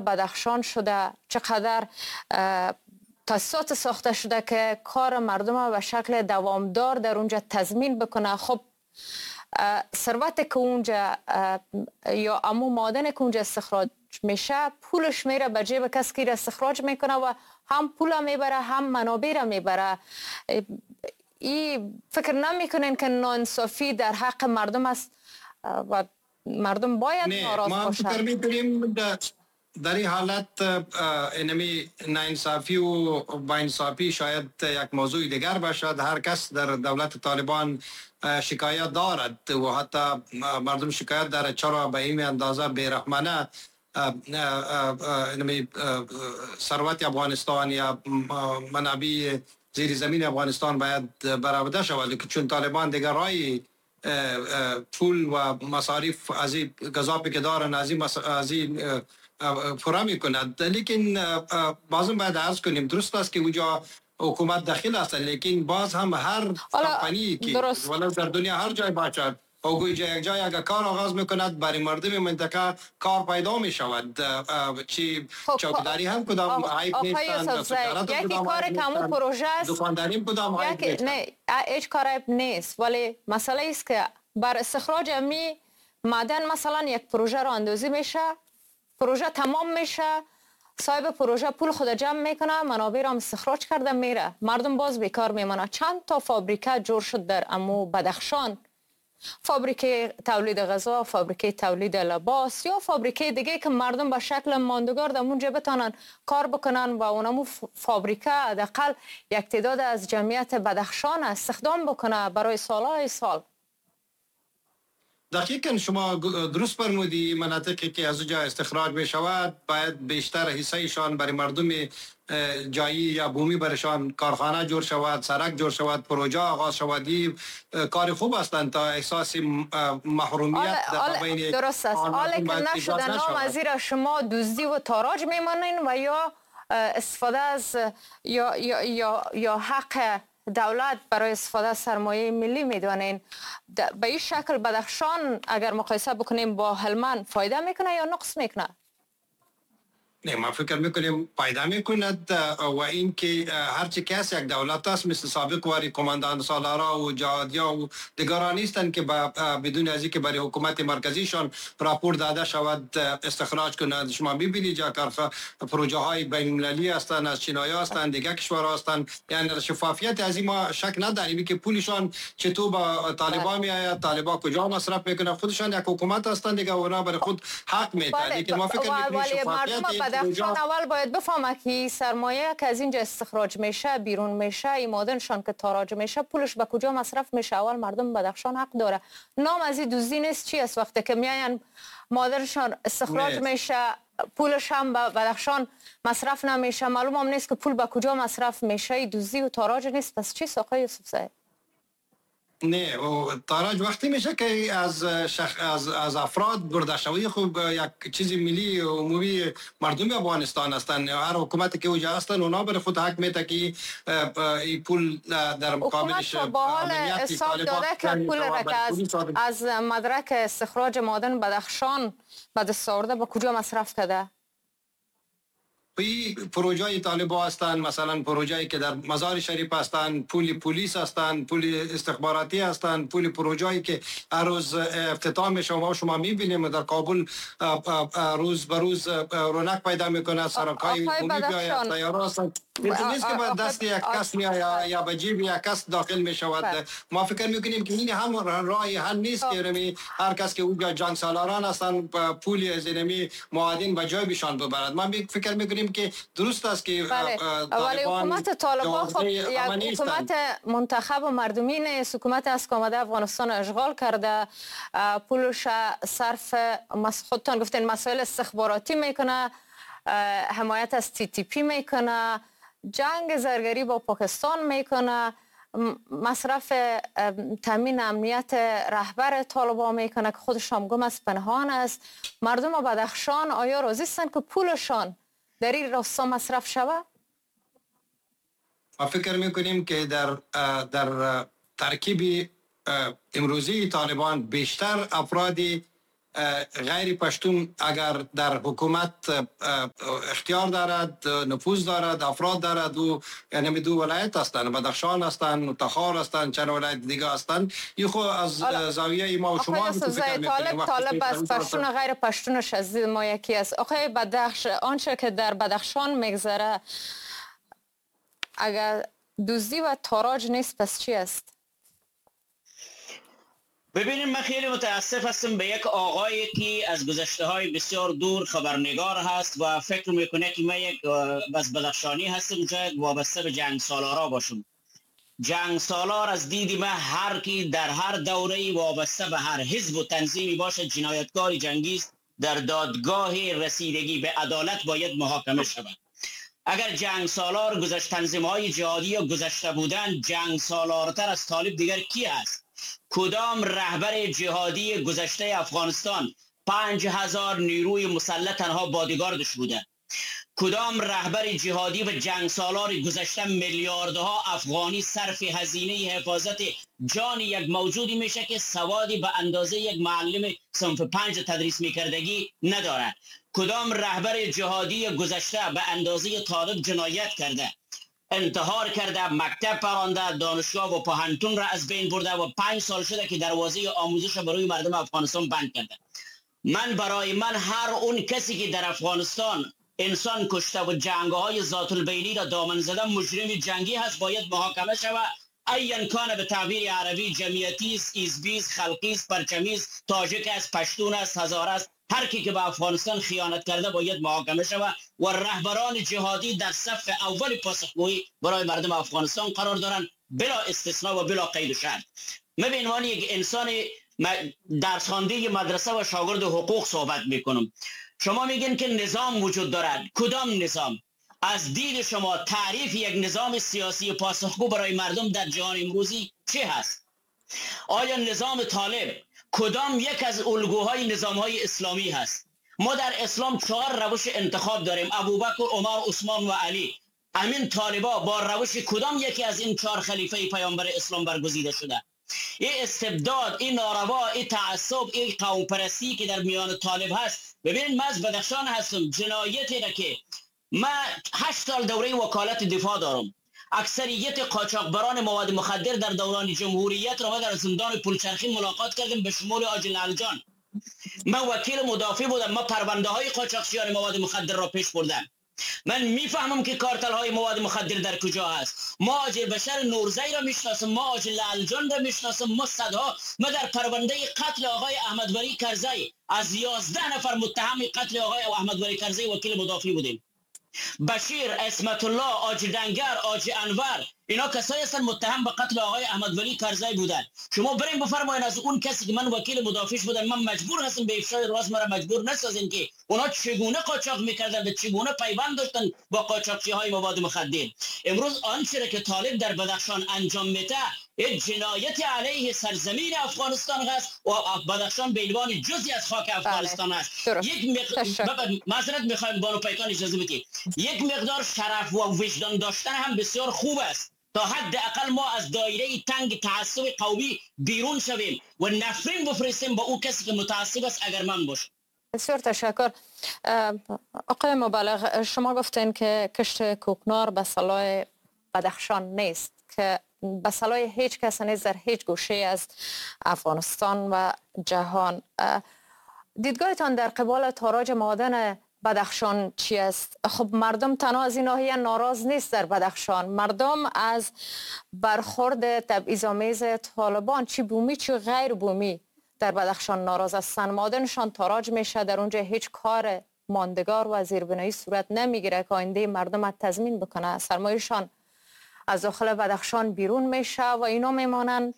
بدخشان شده، چقدر تاسیسات ساخته شده که کار مردم به شکل دوامدار در اونجا تضمین بکنه. خب ثروت که اونجا یا امو معدن که اونجا استخراج میشه پولش میره به جیب کسی که استخراج میکنه و هم پول میبره هم منابع را میبره. این فکر نمیکنین که ناانصافی در حق مردم است و مردم باید ناراض باشند؟ ما فکر میکنیم در این حالت اینمی ناانصافی و با انصافی شاید یک موضوع دیگر باشد. هر کس در دولت طالبان شکایت دارد و حتی مردم شکایت دارد چرا به این اندازه بیرحمانه ثروت افغانستان یا منابع زیر زمین افغانستان باید برآورده شود، چون طالبان دیگر رای پول و مصارف از این گزاپی که دارن از این فرا میکند. لیکن بازم باید عرض کنیم درست است که اونجا حکومت داخل است، لیکن باز هم هر کمپانی که ولو در دنیا هر جای باشد او یک جای اگر کار آغاز میکند برای مردم منطقه کار پیدا می شود. چی چوکیداری هم کدام عیب نیستند، یکی کار کمو پروژه است، دکانداری هم کدام عیب نیستند، نه هیچ کار عیب نیست، ولی مسئله است که بر استخراج می معدن مثلا یک پروژه را اندازی میشه، پروژه تمام میشه، صاحب پروژه پول خود جمع میکنه، منابع را استخراج کرده میره، مردم باز بیکار میمانه. چند تا فابریکه جور شد در امو بدخشان، فابریکه تولید غذا، فابریکه تولید لباس یا فابریکه دیگه که مردم به شکل ماندگار در اونجا بتانن کار بکنن و اونمو فابریکه حداقل یک تعداد از جمعیت بدخشان استخدام بکنه برای سالهای سال. دقیقاً شما درست فرمودی. مناطقی که از اونجا استخراج می شود باید بیشتر حصهشان برای مردم جایی یا بومی برشان کارخانه جور شود، سرک جور شود، پروژه آغاز شود. کار خوب هستند تا احساس محرومیت در بین درست است. حالا که نشده نام از زیر شما دزدی و تاراج میمانین و یا استفاده از یا حق دولت برای استفاده از سرمایه ملی میدونین. به این شکل بدخشان اگر مقایسه بکنیم با هلمند فایده میکنه یا نقص میکنه؟ نه، ما فکر میکنیم پیدا میکند و این که هرچی کس یک دولت است مثل سابق واری کماندان سالارا و جهادیا و دیگران نیستند که بدون از اینکه برای حکومت مرکزیشان راپور داده شود استخراج کنند. شما میبینید جا پروژه های بین المللی هستند، از چینایی هستند، دیگر کشورها هستند. یعنی شفافیت از این ما شک نداریم که پولشان چطور با طالبان میآید، طالبان کجا مصرف میکنه. خودشان یک حکومت هستند دیگه، اونا برای خود حق میدن. لیکن ما فکر میکنیم شفافیت بدخشان اول باید بفهمه که سرمایه که از اینجا استخراج میشه بیرون میشه، این معدنشان که تاراج میشه پولش به کجا مصرف میشه. اول مردم بدخشان حق داره. نام از این دزدی نیست. چی است وقتی که میاین معدنشان استخراج میشه پولش هم به بدخشان مصرف نمیشه، معلوم هم نیست که پول به کجا مصرف میشه. دزدی و تاراج نیست. پس چی آقای یوسف زاید؟ نه، تاراج وقتی میشه که از افراد برده شوی. خوب یک چیزی ملی و عمومی مردم افغانستان هستند. هر حکومتی که اونجا هستند اونا بر خود حق میده که این پول در مقابلش حکومت با حال حساب داده که پول را که از مدرک استخراج معدن بدخشان به دست آورده به کجا مصرف کرده؟ پروژه طالبان هستند، مثلا پروژه‌ای که در مزار شریف هستند، پول پلیس هستند، پول استخباراتی هستند، پول پروژه‌ای که هر روز افتتاح میشه و شما میبینیم در کابل روز به روز رونق پیدا میکنه. سرکای عمومی بیاید، سیاره هستند. نیست که به دست یک کس یا به جیب یک کس داخل می شود. ما فکر میکنیم که این هم راه حل نیست که هر کس که اونجا جنگ سالاران هستند پول از اینمی معادن به جای بشان ببرد. ما فکر میکنیم که درست است که ولی حکومت طالبان خب یک حکومت منتخب و مردمی نیست. حکومت است که آمده افغانستان اشغال کرده، پولش صرف خودتان گفتین مسائل استخباراتی میکنه، حمایت از TTP میکنه، جنگ زرگری با پاکستان میکنه، مصرف تامین امنیت رهبر طالبان میکنه که خودش هم گم است، پنهان است. مردم بدخشان آیا راضی هستند که پولشان در این راستا مصرف شود؟ ما فکر میکنیم که در ترکیب امروزی طالبان بیشتر افرادی غیر پشتون اگر در حکومت اختیار دارد، نفوذ دارد، افراد دارد و یعنی دو ولایت هستند، بدخشان هستند، تخار هستند، چند ولایت دیگه هستند. این خو از زاویه ما و شما طالب از پشتون غیر پشتونش از ما یکی است. آقای آنچه که در بدخشان میگذره اگر دزدی و تاراج نیست پس چی است؟ ببینیم، من خیلی متاسف هستم به یک آقایی که از گذشته های بسیار دور خبرنگار هست و فکر میکنه که من یک بس بدخشانی هستم، شاید وابسته به جنگ سالارا باشم. جنگ سالار از دید من هر کی در هر دوره وابسته به هر حزب و تنظیمی باشه جنایتکار جنگی است، در دادگاه رسیدگی به عدالت باید محاکمه شود. اگر جنگ سالار گذشته تنظیم‌های جهادی و گذشته بودن، جنگ سالارتر از طالب دیگر کی است؟ کدام رهبر جهادی گذشته افغانستان 5000 نیروی مسلح تنها بادیگاردش بوده؟ کدام رهبر جهادی و جنگ سالار گذشته میلیاردها افغانی صرف هزینه حفاظت جان یک موجودی میشه که سوادی به اندازه یک معلم صنف 5 تدریس میکردگی ندارد؟ کدام رهبر جهادی گذشته به اندازه طالب جنایت کرده، انتحار کرده، مکتب پرانده، دانشگاه و پوهنتون را از بین برده و 5 سال شده که دروازه آموزش برای مردم افغانستان بند کرده؟ برای من هر اون کسی که در افغانستان انسان کشته و جنگ‌های ذات البینی را دامن زده مجرم جنگی هست، باید محاکمه شود. ایان کان به تعبیر عربی، جمعیتی است، حزبی است، خلقی است، پرچمی است، تاجیک است، پشتون است، هزاره است، هر کی که به افغانستان خیانت کرده باید محاکمه شود و رهبران جهادی در صف اول پاسخگویی برای مردم افغانستان قرار دارند، بلا استثناء و بلا قید و شرط. من به عنوان یک انسان درس خوانده مدرسه و شاگرد حقوق صحبت میکنم. شما میگین که نظام وجود دارد. کدام نظام؟ از دید شما تعریف یک نظام سیاسی پاسخگو برای مردم در جهان امروزی چه هست؟ آیا نظام طالب کدام یک از الگوهای نظامهای اسلامی هست؟ ما در اسلام 4 روش انتخاب داریم: ابوبکر، عمر، عثمان و علی. همین طالبا با روش کدام یکی از این 4 خلیفه پیامبر اسلام برگزیده شده؟ این استبداد، این ناروا، این تعصب، این قوم پرستی که در میان طالب هست. ببینید، من از بدخشان هستم. جنایتی را که من 8 سال دوره وکالت دفاع دارم، اکثریت قاچاقبران مواد مخدر در دوران جمهوریت را در زندان پلچرخی ملاقات کردم، به شمول آج لعلجان. من وکیل مدافع بودم، من پرونده های قاچاقچیان مواد مخدر را پیش بردم. من میفهمم که کارتل های مواد مخدر در کجا هست. ما آج بشر نورزی را میشناسم، ما آج لعلجان را میشناسم، ما صدها. ما در پرونده قتل آقای احمد ولی کرزی از 11 نفر متهم قتل آقای احمد ولی کرزی وکیل مدافع بودیم. بشیر، اسمت الله، آج دنگر، آج انور، اینا کسایی هستن متهم به قتل آقای احمد ولی کرزی بودن. شما بریم بفرمایید از اون کسی که من وکیل مدافعش بودم، من مجبور هستم به افشای راز، مرا مجبور نسازین که اونا چگونه قاچاق میکردن و چگونه پیوند داشتن با قاچاقچی های مواد مخدر. امروز آنچه که طالب در بدخشان انجام میده یک جنایت علیه سرزمین افغانستان هست و بدخشان به عنوان جزئی از خاک افغانستان است. یک معذرت میخوایم بانو پیکان اجازه بدید، یک مقدار شرف و وجدان داشتن هم بسیار خوب است تا حداقل ما از دایره تنگ تعصب قومی بیرون شویم و نفرین بفرستیم با او کسی که متعصب است اگر من باشه. بسیار تشکر. آقای مبلغ، شما گفتین که کشت کوکنار به صلاح بدخشان نیست، که به صلاح هیچ کس نیست در هیچ گوشه از افغانستان و جهان. دیدگاهتان در قبال تاراج معادن بدخشان چی است؟ خب مردم تنها از این ناحیه ناراض نیست در بدخشان، مردم از برخورد تبعیض‌آمیز طالبان چی بومی چی غیر بومی در بدخشان ناراض هستند. معادنشان تاراج میشه، در اونجا هیچ کار ماندگار و زیربنایی صورت نمیگیره که آینده مردم تضمین بکنه. سرمایه‌شان از داخل بدخشان بیرون میشه و اینا میمانند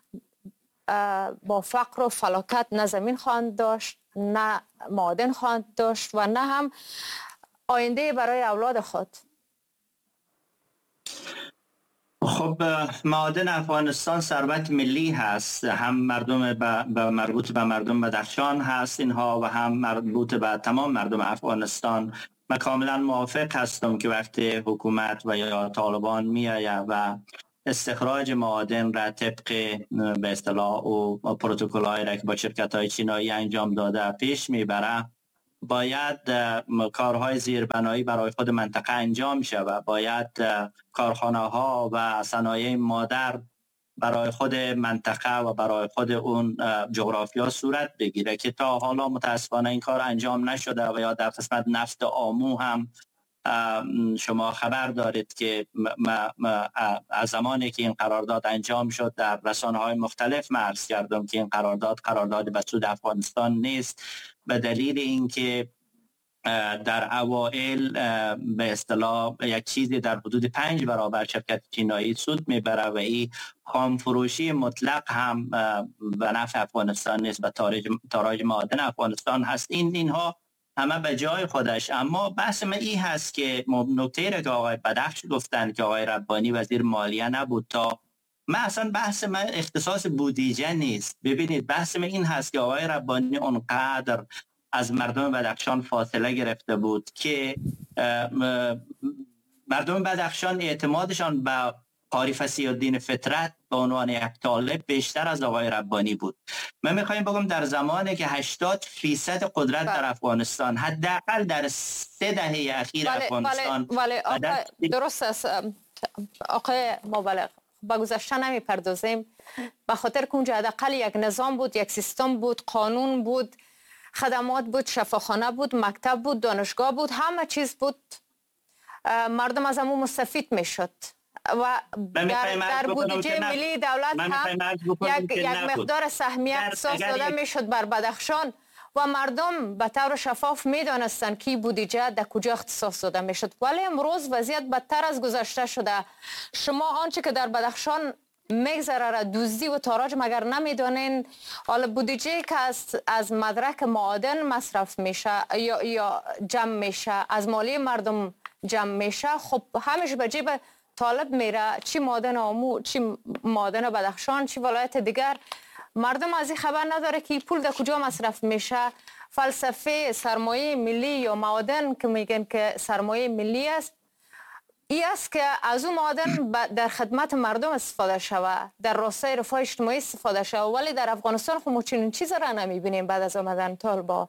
با فقر و فلاکت، نه زمین خواهند داشت، نه معادن خواهند داشت و نه هم آینده برای اولاد خود. خب معادن افغانستان ثروت ملی هست، هم مردم مربوط به مردم بدخشان هست اینها و هم مربوط به تمام مردم افغانستان. من کاملا موافق هستم که وقتی حکومت و یا طالبان میآید و استخراج معادن را طبق به اصطلاح و پروتکل‌هایی را که با شرکت‌های چینایی انجام داده پیش میبره، باید کارهای زیربنایی برای خود منطقه انجام شود. باید کارخانه‌ها و صنایع مادر برای خود منطقه و برای خود اون جغرافیا صورت بگیره که تا حالا متاسفانه این کار انجام نشده. و یا در قسمت نفت آمو هم شما خبر دارید که از زمانی که این قرارداد انجام شد در رسانه‌های مختلف عرض کردم که این قرارداد به سود افغانستان نیست، به دلیل اینکه در اوائل به اصطلاح یک چیزی در حدود 5 برابر شرکت چینایی سود میبره و این خام فروشی مطلق هم به نفع افغانستان نیست، به تاراج معادن افغانستان هست. اینها همه به جای خودش. اما بحث من این هست که نکته را که آقای بدخش گفتن که آقای ربانی وزیر مالیه نبود، تا من اصلا بحث من اختصاص بودجه نیست. ببینید بحث من این هست که آقای ربانی اونقدر از مردم بدخشان فاصله گرفته بود که مردم بدخشان اعتمادشان به قاری فصیح‌الدین فطرت به عنوان یک طالب بیشتر از آقای ربانی بود. من میخوایم بگم در زمانی که 80% قدرت در افغانستان، حداقل در 3 دهه اخیر افغانستان درست است آقای مبلغ، با گذشته نمیپردازیم، به خاطر که اونجا حداقل یک نظام بود، یک سیستم بود، قانون بود، خدمات بود، شفاخانه بود، مکتب بود، دانشگاه بود، همه چیز بود، مردم از همون مستفید میشد و در بودجه ملی دولت هم یک مقدار سهمیت ساز داده میشد بر بدخشان و مردم به طور شفاف میدانستند که بودجه در کجا اختصاص داده میشد. ولی امروز وضعیت بدتر از گذشته شده. شما آنچه که در بدخشان میگذره را دزدی و تاراج مگر نمیدانین؟ حالا بودجه که از مدرک معادن مصرف میشه یا جمع میشه، از مالی مردم جمع میشه، خب همیشه به جیب طالب میره، چی معادن آمو، چی معادن بدخشان، چی ولایت دیگر. مردم از این خبر نداره که پول در کجا مصرف میشه. فلسفه سرمایه ملی یا معادن که میگن که سرمایه ملی است، این است که از اون معادن در خدمت مردم استفاده شوه، در راستای رفاه اجتماعی استفاده شوه. ولی در افغانستان خب ما چنین چیز را نمیبینیم بعد از آمدن طالبا.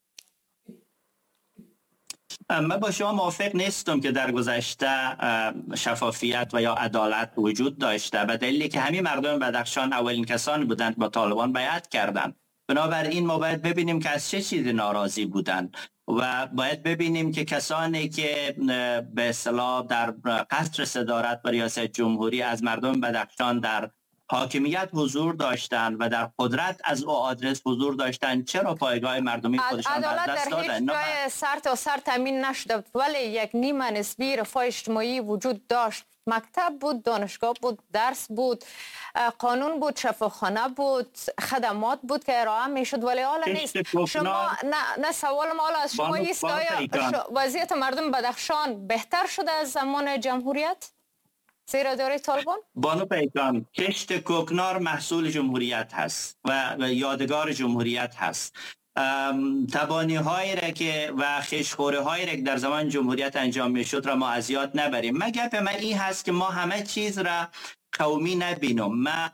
من با شما موافق نیستم که در گذشته شفافیت و یا عدالت وجود داشته، به دلیلی که همین مردم بدخشان اولین کسانی بودند با طالبان بیعت کردند. بنابراین ما باید ببینیم که از چه چیزی ناراضی بودند و باید ببینیم که کسانی که به اصطلاح در قصر صدارت و ریاست جمهوری از مردم بدخشان در حاکمیت حضور داشتند و در قدرت از او آدرس حضور داشتند، چرا پایگاه مردمی خودشان از دست دادند؟ عدالت در هیچ جای سر تا سر تامین نشده، ولی یک نیمه نسبی رفاه اجتماعی وجود داشت. مکتب بود، دانشگاه بود، درس بود، قانون بود، شفاخانه بود، خدمات بود که ارائه میشد. ولی حالا نیست. شما نه سوال ما از شما است که وضعیت مردم بدخشان بهتر شده از زمان جمهوریت زیر اداره طالبان؟ بانو پیکان، کشت کوکنار محصول جمهوریت هست و یادگار جمهوریت هست. تبانی هایی را که و خشخوره هایی را که در زمان جمهوریت انجام می شد را ما از یاد نبریم. من گپ من این هست که ما همه چیز را قومی نبینم.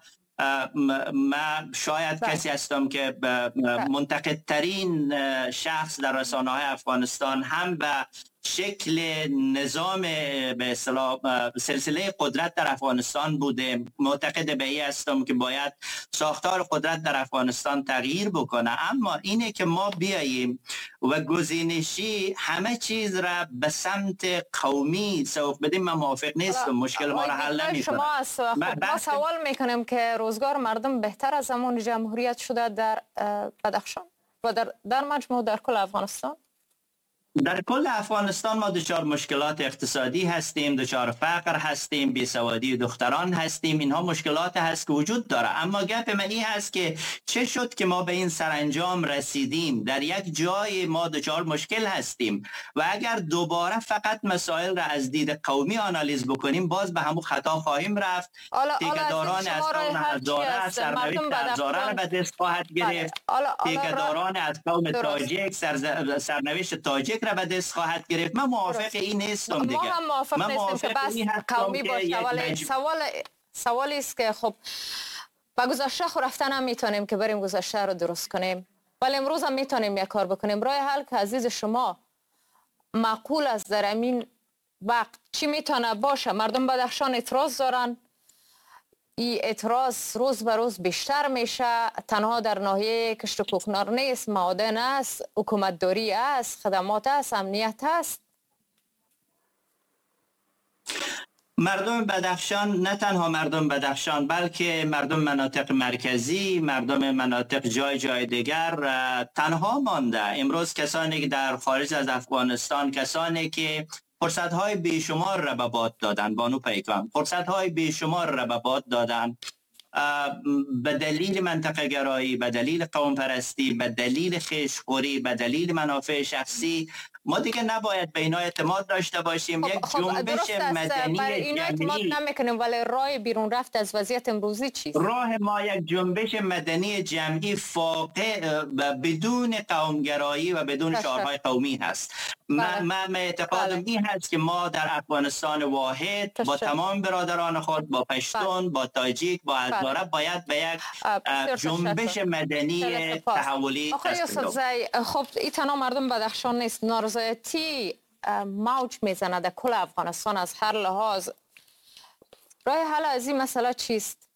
من شاید کسی هستم که منتقدترین شخص در رسانه های افغانستان هم به شکل نظام به اصطلاح سلسله قدرت در افغانستان بوده. معتقد به این هستم که باید ساختار قدرت در افغانستان تغییر بکنه، اما اینه که ما بیاییم و گزینشی همه چیز را به سمت قومی سوق بدیم، من موافق نیستم. مشکل ما را حل نمی‌کنه. ما سوال میکنیم که روزگار مردم بهتر از زمان جمهوریت شده در بدخشان و در مجموع در کل افغانستان؟ در کل افغانستان ما دچار مشکلات اقتصادی هستیم، دچار فقر هستیم، بیسوادی دختران هستیم. اینها مشکلات هست که وجود داره. اما گپ من این هست که چه شد که ما به این سرانجام رسیدیم؟ در یک جای ما دچار مشکل هستیم و اگر دوباره فقط مسائل را از دید قومی آنالیز بکنیم باز به همون خطا خواهیم رفت. تیکه‌داران از قوم هزاره سرنوشت هزاره را به دست خواهد گرفت. تیکه‌داران از قوم تاجیک سرنوشت تاجیک را به دست خواهد گرفت. من موافق این نیستم دیگه. ما هم موافق نیستیم که بس قومی باشه. ولی سوالی است که خب با گذشته خو رفتن هم میتونیم که بریم گذشته رو درست کنیم، ولی امروز هم میتونیم یک کار بکنیم. راه حل که عزیز شما معقول است در همین وقت چی میتونه باشه؟ مردم بدخشان اعتراض دارن، این اعتراض روز به روز بیشتر میشه. تنها در ناحیه کشت و کوکنار نیست، معادن است، حکومتداری است، خدمات است، امنیت است. مردم بدخشان، نه تنها مردم بدخشان بلکه مردم مناطق مرکزی، مردم مناطق جای دیگر تنها مانده. امروز کسانی که در خارج از افغانستان، کسانی که فرصت‌های بیشمار را به باد دادن، بانو پیکان فرصت‌های بیشمار را به باد دادن به دلیل منطقه گرایی، به دلیل قوم پرستی، به دلیل خویشخوری، به دلیل منافع شخصی. ما دیگه نباید به اینا اعتماد داشته باشیم. یک جنبش مدنی برای اینا اعتماد نمیکنیم، ولی راه بیرون رفت از وضعیت امروزی چیست؟ راه ما یک جنبش مدنی جمعی فاقع بدون قومگرایی و بدون شعارهای قومی هست. من اعتقادم این هست که ما در افغانستان واحد با تمام برادران خود، با پشتون، با تاجیک، با هزاره باید به یک جنبش مدنی تحولی خب این تنها مردم بدخشان نیست، نارضایتی موج میزنه در کل افغانستان از هر لحاظ. راه حل از این مسئله چیست؟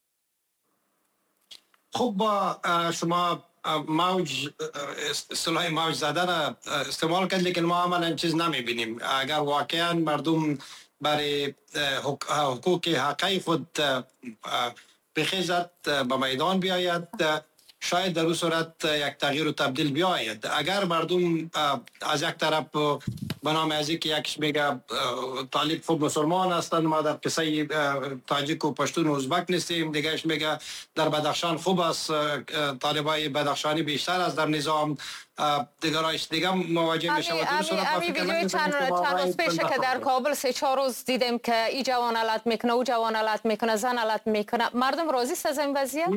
خب با شما موج اصطلاح موج زدن استعمال کرد، لیکن ما عملا چیز نمیبینیم. اگر واقعا مردم برای حقوق حقی خود بخیزد، به میدان بیاید، شاید در اون صورت یک تغییر و تبدیل بیاید. اگر مردم از یک طرف به نام از که یکش میگه طالب خود مسلمان هستند، ما در قصه تاجیک و پشتون و ازبک نیستیم، دیگهش میگه در بدخشان خوب است، طالبای بدخشانی بیشتر از در نظام، دیگه مواجه میشه. امی ویدیوی چند روز پیشه که در کابل 3-4 روز دیدیم که ای جوان علت میکنه، او جوان علت میکنه، زن علت میکنه. مردم راضی است از این وضعیت؟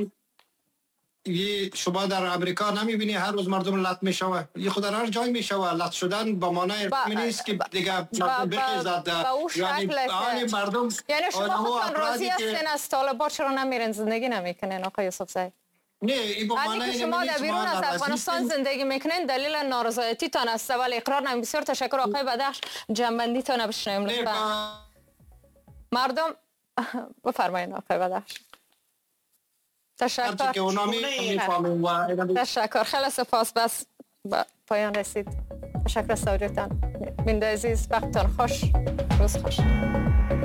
شما در امریکا نمیبینی هر روز مردم لط میشوه؟ یه خود در هر جای میشوه. لط شدن با معنای نیست که دیگه مردم بخیزد. یعنی مردم شما خودتان راضی هستین از طالبان، چرا نمیرین زندگی نمیکنین آقای یوسفزی؟ نه، این با معنای شما در بیرون از افغانستان زندگی میکنین دلیل نارضایتی تان است، ولی اقرار نمی. بسیار تشکر آقای بدخش، جنبندی تان بشنویم لطفا. مردم بفرمایید آقای بدخش. تشکر. تشکر، خیلی سپاس. بس با پایان رسید. تشکر از توجهتان. بیننده عزیز، وقتتان خوش، روز خوش.